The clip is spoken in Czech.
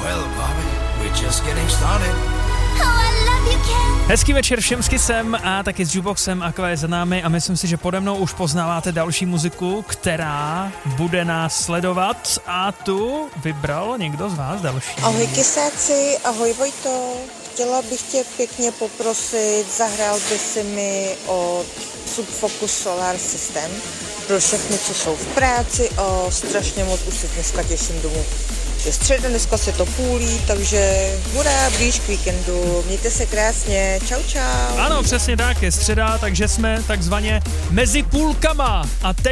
Well, Bobby, we're just getting started. Hezký večer všem s Kissem a taky s Jukeboxem Aqua za námi a myslím si, že pode mnou už poznáváte další muziku, která bude nás sledovat a tu vybral někdo z vás další. Ahoj Kissáci, ahoj Vojto. Chtěla bych tě pěkně poprosit, zahrál by si mi od Subfocus Solar System pro všechny, co jsou v práci a strašně moc už se dneska těším domů. Je středa, dneska se to půlí, takže hurá, blíž k víkendu. Mějte se krásně, čau čau. Ano, přesně tak, je středa, takže jsme takzvaně mezi půlkama a teď